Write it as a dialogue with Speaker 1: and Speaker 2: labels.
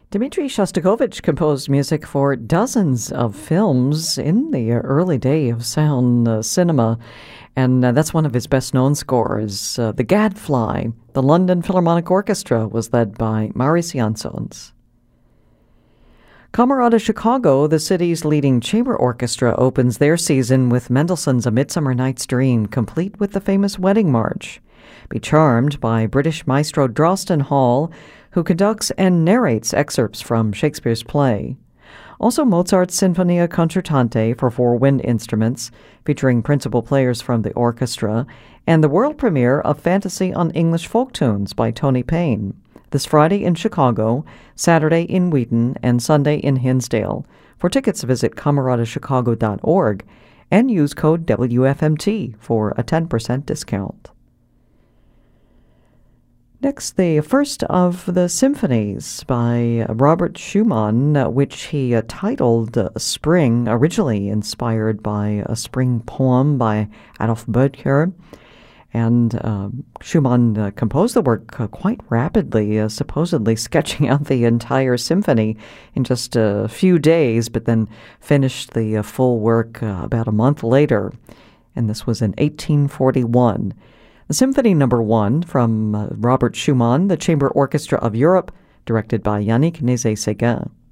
Speaker 1: Dmitri Shostakovich composed music for dozens of films in the early day of sound cinema, and that's one of his best-known scores. The Gadfly, the London Philharmonic Orchestra, was led by Maurice Jansons. Camerata Chicago, the city's leading chamber orchestra, opens their season with Mendelssohn's A Midsummer Night's Dream, complete with the famous Wedding March. Be charmed by British maestro Drosten Hall, who conducts and narrates excerpts from Shakespeare's play. Also Mozart's Sinfonia Concertante for 4 wind instruments, featuring principal players from the orchestra, and the world premiere of Fantasy on English Folk Tunes by Tony Payne. This Friday in Chicago, Saturday in Wheaton, and Sunday in Hinsdale. For tickets, visit cameratachicago.org and use code WFMT for a 10% discount. Next, the first of the symphonies by Robert Schumann, which he titled Spring, originally inspired by a spring poem by Adolf Böttcher. And Schumann composed the work quite rapidly, supposedly sketching out the entire symphony in just a few days, but then finished the full work about a month later. And this was in 1841. The Symphony No. 1 from Robert Schumann, the Chamber Orchestra of Europe, directed by Yannick Nézet-Séguin.